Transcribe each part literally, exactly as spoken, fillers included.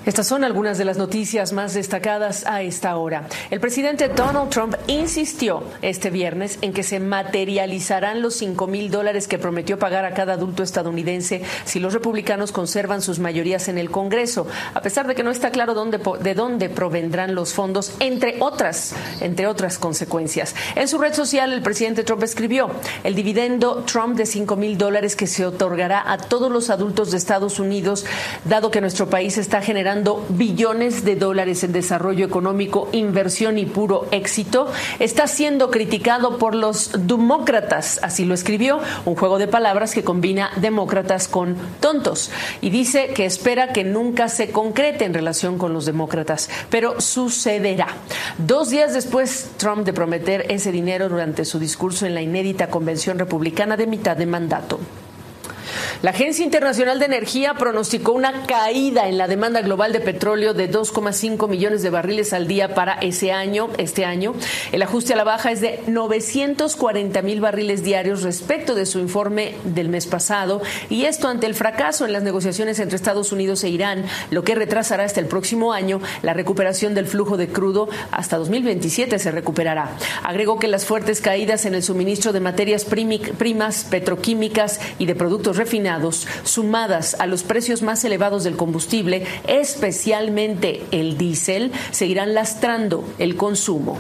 Estas son algunas de las noticias más destacadas a esta hora. El presidente Donald Trump insistió este viernes en que se materializarán los cinco mil dólares que prometió pagar a cada adulto estadounidense si los republicanos conservan sus mayorías en el Congreso, a pesar de que no está claro dónde, de dónde provendrán los fondos, entre otras, entre otras consecuencias. En su red social, el presidente Trump escribió: el dividendo Trump de cinco mil dólares que se otorgará a todos los adultos de Estados Unidos, dado que nuestro país está generando billones de dólares en desarrollo económico, inversión y puro éxito, está siendo criticado por los demócratas. Así lo escribió, un juego de palabras que combina demócratas con tontos, y dice que espera que nunca se concrete en relación con los demócratas, pero sucederá. Dos días después, Trump de prometer ese dinero durante su discurso en la inédita convención republicana de mitad de mandato. La Agencia Internacional de Energía pronosticó una caída en la demanda global de petróleo de dos coma cinco millones de barriles al día para ese año, este año. El ajuste a la baja es de novecientos cuarenta mil barriles diarios respecto de su informe del mes pasado, y esto ante el fracaso en las negociaciones entre Estados Unidos e Irán, lo que retrasará hasta el próximo año la recuperación del flujo de crudo. Hasta dos mil veintisiete se recuperará. Agregó que las fuertes caídas en el suministro de materias primas petroquímicas y de productos refinados, sumadas a los precios más elevados del combustible, especialmente el diésel, seguirán lastrando el consumo.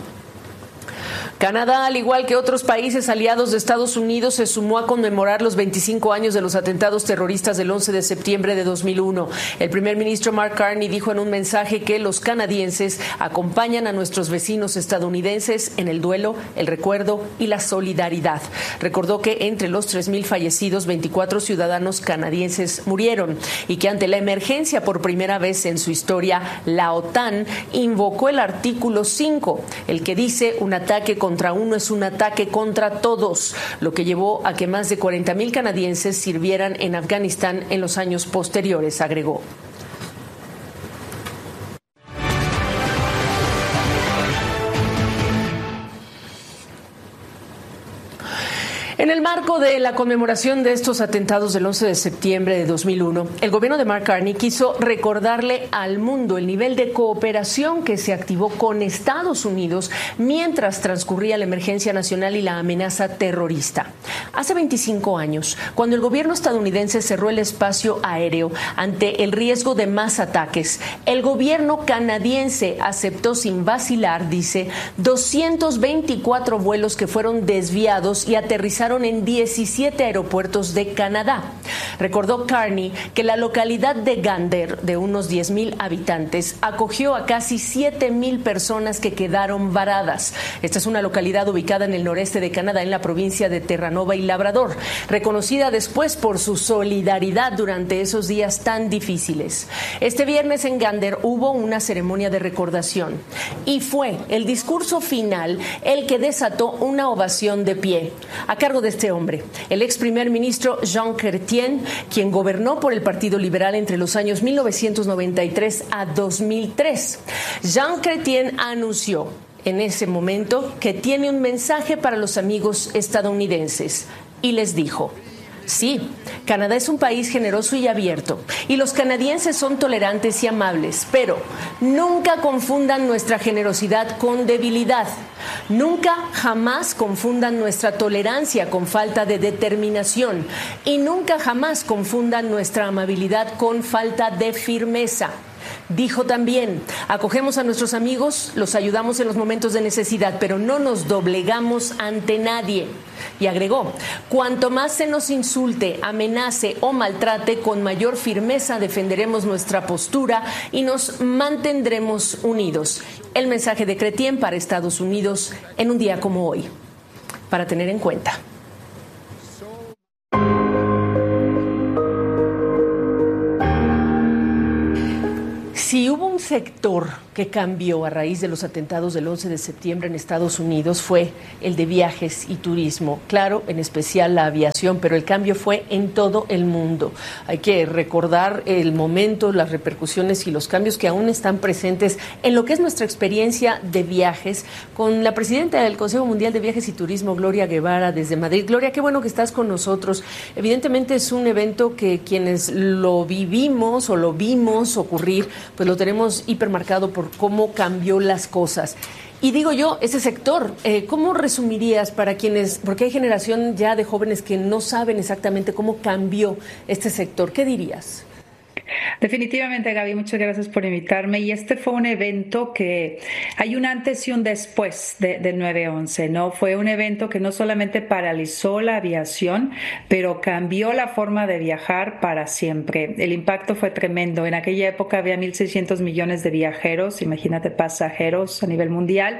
Canadá, al igual que otros países aliados de Estados Unidos, se sumó a conmemorar los veinticinco años de los atentados terroristas del once de septiembre de dos mil uno. El primer ministro Mark Carney dijo en un mensaje que los canadienses acompañan a nuestros vecinos estadounidenses en el duelo, el recuerdo y la solidaridad. Recordó que entre los tres mil fallecidos, veinticuatro ciudadanos canadienses murieron, y que ante la emergencia por primera vez en su historia, la OTAN invocó el artículo cinco, el que dice: un ataque contra uno es un ataque contra todos, lo que llevó a que más de cuarenta mil canadienses sirvieran en Afganistán en los años posteriores, agregó. En el marco de la conmemoración de estos atentados del once de septiembre de dos mil uno, el gobierno de Mark Carney quiso recordarle al mundo el nivel de cooperación que se activó con Estados Unidos mientras transcurría la emergencia nacional y la amenaza terrorista. Hace veinticinco años, cuando el gobierno estadounidense cerró el espacio aéreo ante el riesgo de más ataques, el gobierno canadiense aceptó sin vacilar, dice, doscientos veinticuatro vuelos que fueron desviados y aterrizaron en diecisiete aeropuertos de Canadá. Recordó Carney que la localidad de Gander, de unos diez mil habitantes, acogió a casi siete mil personas que quedaron varadas. Esta es una localidad ubicada en el noreste de Canadá, en la provincia de Terranova y Labrador, reconocida después por su solidaridad durante esos días tan difíciles. Este viernes en Gander hubo una ceremonia de recordación, y fue el discurso final el que desató una ovación de pie a cargo de este hombre, el ex primer ministro Jean Chrétien, quien gobernó por el Partido Liberal entre los años mil novecientos noventa y tres a dos mil tres. Jean Chrétien anunció en ese momento que tiene un mensaje para los amigos estadounidenses, y les dijo: sí, Canadá es un país generoso y abierto, y los canadienses son tolerantes y amables, pero nunca confundan nuestra generosidad con debilidad. Nunca, jamás confundan nuestra tolerancia con falta de determinación, y nunca jamás confundan nuestra amabilidad con falta de firmeza. Dijo también: acogemos a nuestros amigos, los ayudamos en los momentos de necesidad, pero no nos doblegamos ante nadie. Y agregó: cuanto más se nos insulte, amenace o maltrate, con mayor firmeza defenderemos nuestra postura y nos mantendremos unidos. El mensaje de Chrétien para Estados Unidos en un día como hoy, para tener en cuenta. Si hubo un sector que cambió a raíz de los atentados del once de septiembre en Estados Unidos fue el de viajes y turismo. Claro, en especial la aviación, pero el cambio fue en todo el mundo. Hay que recordar el momento, las repercusiones y los cambios que aún están presentes en lo que es nuestra experiencia de viajes con la presidenta del Consejo Mundial de Viajes y Turismo, Gloria Guevara, desde Madrid. Gloria, qué bueno que estás con nosotros. Evidentemente es un evento que quienes lo vivimos o lo vimos ocurrir, pues lo tenemos hipermarcado por cómo cambió las cosas. Y digo yo, ese sector, eh, ¿cómo resumirías para quienes, porque hay generación ya de jóvenes que no saben exactamente cómo cambió este sector? ¿Qué dirías? Definitivamente, Gaby, muchas gracias por invitarme. Y este fue un evento que hay un antes y un después de, del nueve once, ¿no? Fue un evento que no solamente paralizó la aviación, pero cambió la forma de viajar para siempre. El impacto fue tremendo. En aquella época había mil seiscientos millones de viajeros, imagínate, pasajeros a nivel mundial,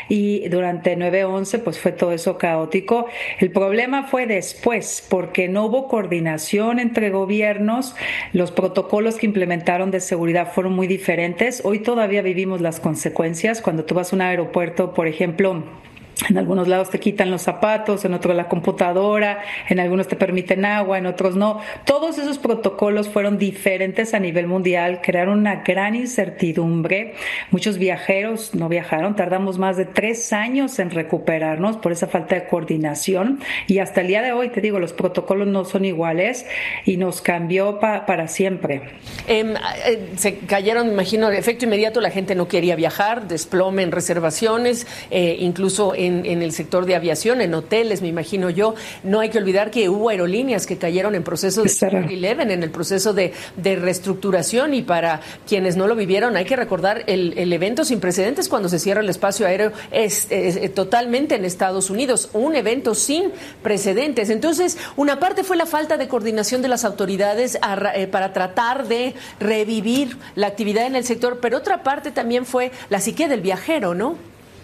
y durante nueve once pues fue todo eso caótico. El problema fue después, porque no hubo coordinación entre gobiernos, los protocolos que implementaron de seguridad fueron muy diferentes. Hoy todavía vivimos las consecuencias. Cuando tú vas a un aeropuerto, por ejemplo, en algunos lados te quitan los zapatos, en otros la computadora, en algunos te permiten agua, en otros no. Todos esos protocolos fueron diferentes a nivel mundial, crearon una gran incertidumbre. Muchos viajeros no viajaron, tardamos más de tres años en recuperarnos por esa falta de coordinación, y hasta el día de hoy, te digo, los protocolos no son iguales y nos cambió pa- para siempre. Eh, eh, se cayeron, me imagino, de efecto inmediato, la gente no quería viajar, desplome en reservaciones, eh, incluso en En, en el sector de aviación, en hoteles, me imagino yo. No hay que olvidar que hubo aerolíneas que cayeron en proceso de Chapter once, en el proceso de, de reestructuración, y para quienes no lo vivieron, hay que recordar el, el evento sin precedentes cuando se cierra el espacio aéreo es, es, es totalmente en Estados Unidos, un evento sin precedentes. Entonces, una parte fue la falta de coordinación de las autoridades a, eh, para tratar de revivir la actividad en el sector, pero otra parte también fue la psique del viajero, ¿no?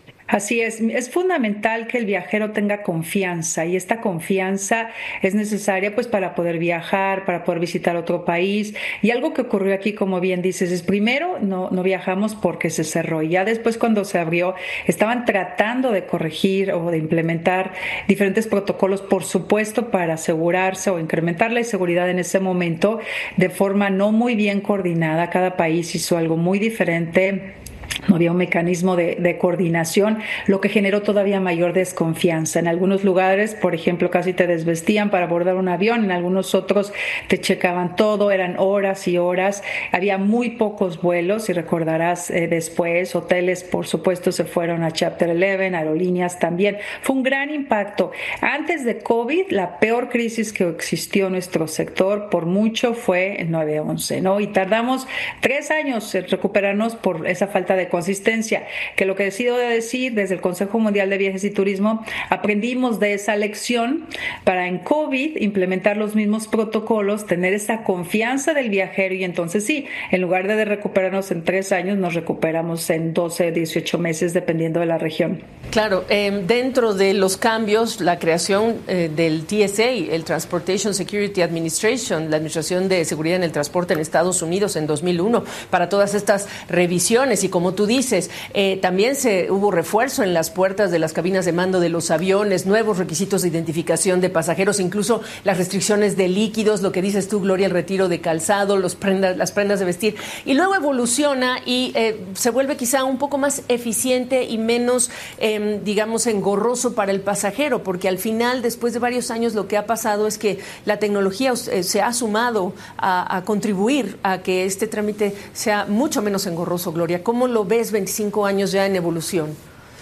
Así es, es fundamental que el viajero tenga confianza, y esta confianza es necesaria pues para poder viajar, para poder visitar otro país. Y algo que ocurrió aquí, como bien dices, es primero no, no viajamos porque se cerró, y ya después, cuando se abrió, estaban tratando de corregir o de implementar diferentes protocolos, por supuesto, para asegurarse o incrementar la seguridad en ese momento de forma no muy bien coordinada. Cada país hizo algo muy diferente. No había un mecanismo de, de coordinación, lo que generó todavía mayor desconfianza. En algunos lugares, por ejemplo, casi te desvestían para abordar un avión, en algunos otros te checaban todo, eran horas y horas. Había muy pocos vuelos, y recordarás eh, después, hoteles, por supuesto, se fueron a Chapter once, aerolíneas también. Fue un gran impacto. Antes de COVID, la peor crisis que existió en nuestro sector, por mucho, fue el nueve once, ¿no? Y tardamos tres años en recuperarnos por esa falta de consistencia, que lo que decido de decir desde el Consejo Mundial de Viajes y Turismo, aprendimos de esa lección para en COVID implementar los mismos protocolos, tener esa confianza del viajero, y entonces sí, en lugar de recuperarnos en tres años, nos recuperamos en doce, dieciocho meses, dependiendo de la región. Claro, eh, dentro de los cambios, la creación eh, del T S A, el Transportation Security Administration, la Administración de Seguridad en el Transporte en Estados Unidos en dos mil uno, para todas estas revisiones, y como tú dices, eh, también se hubo refuerzo en las puertas de las cabinas de mando de los aviones, nuevos requisitos de identificación de pasajeros, incluso las restricciones de líquidos, lo que dices tú, Gloria, el retiro de calzado, los prendas, las prendas de vestir, y luego evoluciona y eh, se vuelve quizá un poco más eficiente y menos, eh, digamos, engorroso para el pasajero, porque al final, después de varios años, lo que ha pasado es que la tecnología eh, se ha sumado a, a contribuir a que este trámite sea mucho menos engorroso. Gloria, ¿cómo lo ves veinticinco años ya en evolución?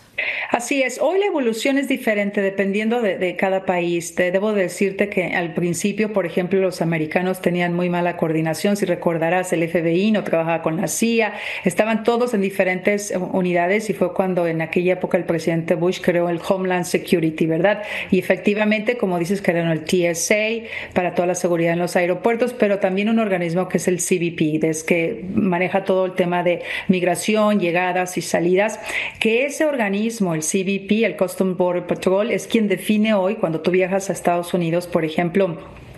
Así es, hoy la evolución es diferente dependiendo de, de cada país. Te debo decirte que al principio, por ejemplo, los americanos tenían muy mala coordinación. Si recordarás, el F B I no trabajaba con la C I A, estaban todos en diferentes unidades, y fue cuando en aquella época el presidente Bush creó el Homeland Security, ¿verdad? Y efectivamente, como dices, crearon el T S A para toda la seguridad en los aeropuertos, pero también un organismo que es el C B P, es que maneja todo el tema de migración, llegadas y salidas, que ese organismo, el C B P, el Customs Border Patrol, es quien define hoy, cuando tú viajas a Estados Unidos, por ejemplo,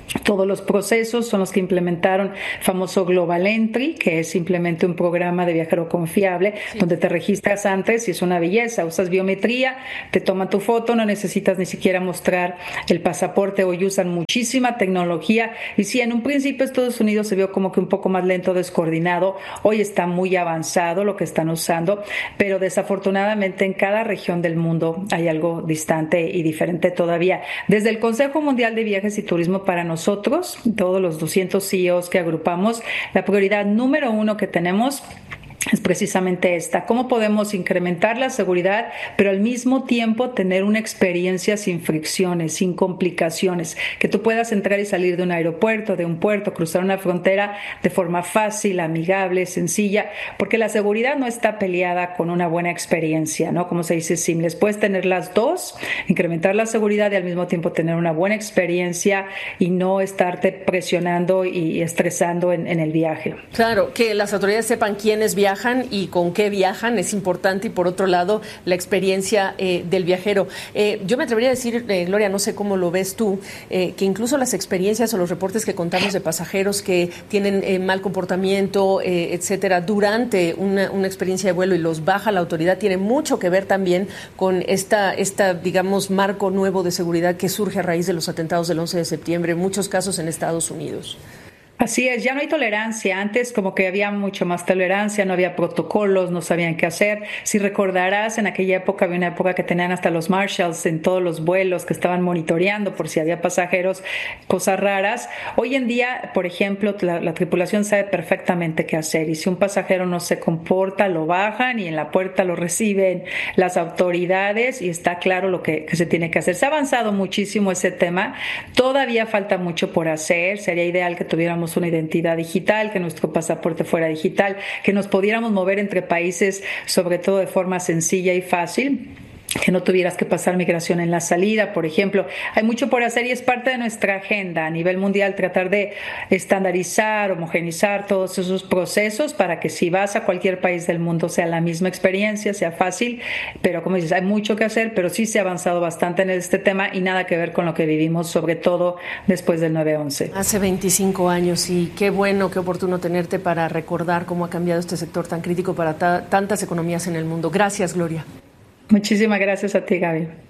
Todos los procesos son los que implementaron el famoso Global Entry, que es simplemente un programa de viajero confiable, sí, donde te registras antes y es una belleza. Usas biometría, te toman tu foto, no necesitas ni siquiera mostrar el pasaporte. Hoy usan muchísima tecnología y sí, en un principio Estados Unidos se vio como que un poco más lento, descoordinado. Hoy está muy avanzado lo que están usando, pero desafortunadamente en cada región del mundo hay algo distante y diferente todavía. Desde el Consejo Mundial de Viajes y Turismo, para nosotros Nosotros, todos los doscientos C E Os que agrupamos, la prioridad número uno que tenemos es precisamente esta: cómo podemos incrementar la seguridad, pero al mismo tiempo tener una experiencia sin fricciones, sin complicaciones, que tú puedas entrar y salir de un aeropuerto, de un puerto, cruzar una frontera de forma fácil, amigable, sencilla, porque la seguridad no está peleada con una buena experiencia, ¿no? Como se dice, seamless. Puedes tener las dos, incrementar la seguridad y al mismo tiempo tener una buena experiencia y no estarte presionando y estresando en, en el viaje. Claro, que las autoridades sepan quiénes viajan viajan y con qué viajan es importante, y por otro lado la experiencia eh, del viajero. Eh, yo me atrevería a decir, eh, Gloria, no sé cómo lo ves tú, eh, que incluso las experiencias o los reportes que contamos de pasajeros que tienen eh, mal comportamiento, eh, etcétera, durante una, una experiencia de vuelo y los baja la autoridad, tiene mucho que ver también con esta, esta, digamos, marco nuevo de seguridad que surge a raíz de los atentados del once de septiembre, en muchos casos en Estados Unidos. Así es, ya no hay tolerancia. Antes como que había mucho más tolerancia, no había protocolos, no sabían qué hacer. Si recordarás, en aquella época había una época que tenían hasta los marshals en todos los vuelos que estaban monitoreando por si había pasajeros, cosas raras. Hoy en día, por ejemplo, la, la tripulación sabe perfectamente qué hacer, y si un pasajero no se comporta, lo bajan y en la puerta lo reciben las autoridades y está claro lo que, que se tiene que hacer. Se ha avanzado muchísimo ese tema, todavía falta mucho por hacer. Sería ideal que tuviéramos una identidad digital, que nuestro pasaporte fuera digital, que nos pudiéramos mover entre países, sobre todo de forma sencilla y fácil, que no tuvieras que pasar migración en la salida, por ejemplo. Hay mucho por hacer y es parte de nuestra agenda a nivel mundial, tratar de estandarizar, homogeneizar todos esos procesos para que si vas a cualquier país del mundo sea la misma experiencia, sea fácil, pero como dices, hay mucho que hacer, pero sí se ha avanzado bastante en este tema y nada que ver con lo que vivimos, sobre todo después del nueve once. Hace veinticinco años, y qué bueno, qué oportuno tenerte para recordar cómo ha cambiado este sector tan crítico para ta- tantas economías en el mundo. Gracias, Gloria. Muchísimas gracias a ti, Gaby.